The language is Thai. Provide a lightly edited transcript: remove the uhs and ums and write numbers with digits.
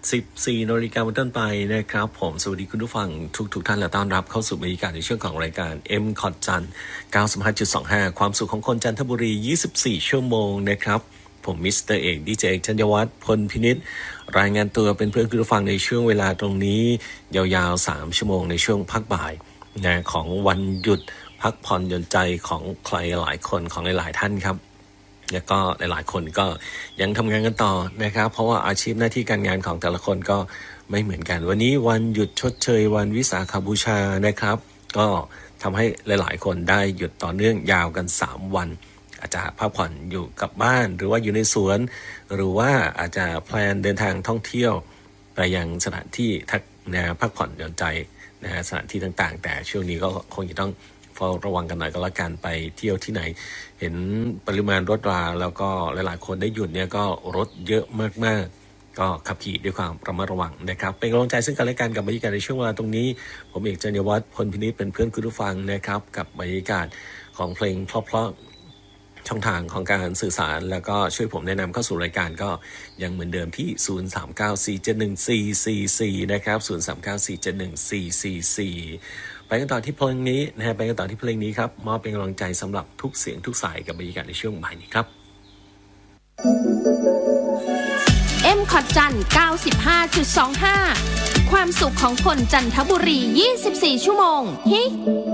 14 น.เป็นต้นไปนะครับผมสวัสดีคุณผู้ฟังทุกท่านและต้อนรับเข้าสู่บรรยากาศในช่วงของรายการ M คอร์ดจันทร์ 95.25 ความสุขของคนจันทบุรี24 ชั่วโมงนะครับผมมิสเตอร์เอกดีเจชัญญวัฒน์พลพินิจรายงานตัวเป็นเพื่อนคุณผู้ฟังในช่วงเวลาตรงนี้ยาวๆ3ชั่วโมงในช่วงพักบ่ายนะของวันหยุดพักผ่อนหย่อนใจของใครหลายคนของหลายๆท่านครับแล้วก็หลายๆคนก็ยังทำงานกันต่อนะครับเพราะว่าอาชีพหน้าที่การงานของแต่ละคนก็ไม่เหมือนกันวันนี้วันหยุดชดเชยวันวิสาขบูชานะครับก็ทำให้หลายๆคนได้หยุดต่อเนื่องยาวกัน3วันอาจจะพักผ่อนอยู่กับบ้านหรือว่าอยู่ในสวนหรือว่าอาจจะแพลนเดินทางท่องเที่ยวไปยังสถานที่พักผ่อนหย่อนใจนะสถานที่ต่างๆแต่ช่วงนี้ก็คงจะต้องเฝ้าระวังกันหน่อยก็แล้วกันไปเที่ยวที่ไหนเห็นปริมาณรถราแล้วก็หลายๆคนได้หยุดเนี่ยก็รถเยอะมากๆก็ขับขี่ด้วยความระมัดระวังนะครับเป็นกำลังใจซึ่งกันและกันกับบรรยากาศในช่วงเวลาตรงนี้ผมเอกชัญญวัฒน์พลพินิจเป็นเพื่อนคุณผู้ฟังนะครับกับบรรยากาศของเพลงเพราะช่องทางของการสื่อสารแล้วก็ช่วยผมแนะนำเข้าสู่รายการก็ยังเหมือนเดิมที่0394714444นะครับ0394714444ไปกันต่อที่เพลงนี้นะฮะไปกันต่อที่เพลงนี้ครับมอบเป็นกำลังใจสำหรับทุกเสียงทุกสายกับบรรยากาศในช่วงบ่ายนี้ครับ M คอร์ดจันทร์ 95.25 ความสุขของคนจันทบุรี24 ชั่วโมงฮิ